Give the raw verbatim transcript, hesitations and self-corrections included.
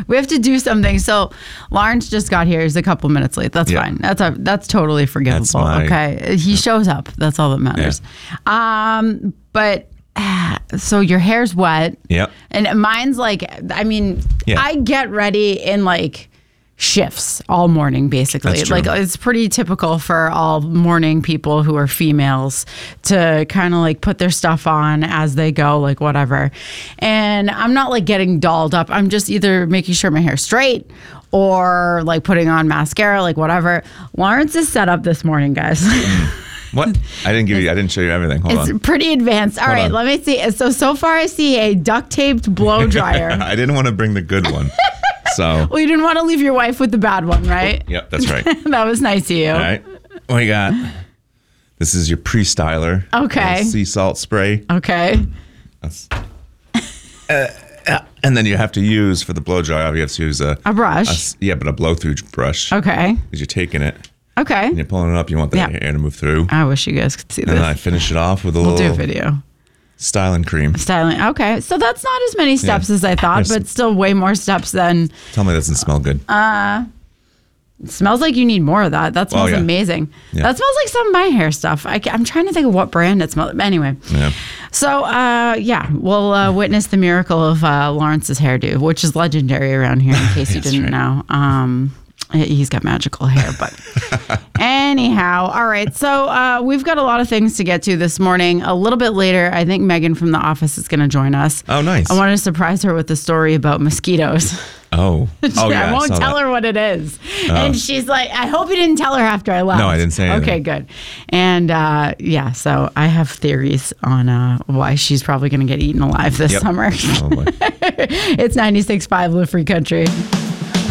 we have to do something. So Lawrence just got here. He's a couple minutes late. That's yeah. fine. That's a, that's totally forgivable. That's my, okay. He yeah. shows up. That's all that matters. Yeah. Um, but so your hair's wet. Yep. And mine's like, I mean, yeah. I get ready in like shifts all morning, basically. That's true. Like it's pretty typical for all morning people who are females to kind of like put their stuff on as they go, like whatever. And I'm not like getting dolled up. I'm just either making sure my hair's straight or like putting on mascara, like whatever. Lawrence is set up this morning, guys. What? I didn't give you, I didn't show you everything. Hold it's on. It's pretty advanced. All Hold right, on. let me see. So, so far I see a duct taped blow dryer. I didn't want to bring the good one. So. Well, you didn't want to leave your wife with the bad one, right? Yep, that's right. That was nice of you. All right. What we got? This is your pre-styler. Okay. Sea salt spray. Okay. That's, uh, and then you have to use, for the blow dryer, you have to use a... A brush. A, yeah, but a blow-through brush. Okay. Because you're taking it. Okay. And you're pulling it up. You want the yeah. hair to move through. I wish you guys could see and this. And then I finish it off with a we'll little... We'll do a video. Styling cream. Styling. Okay. So that's not as many steps yeah. as I thought, There's, but still way more steps than... Tell me it doesn't smell good. Uh, it smells like you need more of that. That smells oh, yeah. amazing. Yeah. That smells like some of my hair stuff. I, I'm trying to think of what brand it smells. Anyway. Yeah. So, uh, yeah, we'll uh, witness the miracle of uh, Lawrence's hairdo, which is legendary around here, in case you didn't right. know. Um, he's got magical hair, but anyhow, all right. So uh, we've got a lot of things to get to this morning. A little bit later, I think Megan from the office is going to join us. Oh, nice. I wanted to surprise her with a story about mosquitoes. Oh. oh yeah, I won't I tell that. her what it is. Oh. And she's like, I hope you didn't tell her after I left. No, I didn't say anything. Okay, good. And uh, yeah, so I have theories on uh, why she's probably going to get eaten alive this yep. summer. Oh, boy. It's ninety-six point five Live Free Country.